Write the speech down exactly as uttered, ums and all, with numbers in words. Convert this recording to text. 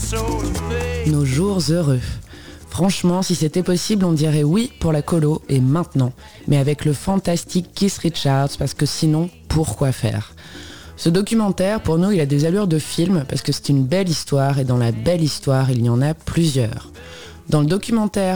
Nos jours heureux. Franchement, si c'était possible, on dirait oui pour la colo et maintenant. Mais avec le fantastique Keith Richards, parce que sinon, pourquoi faire ? Ce documentaire, pour nous, il a des allures de film parce que c'est une belle histoire et dans la belle histoire, il y en a plusieurs. Dans le documentaire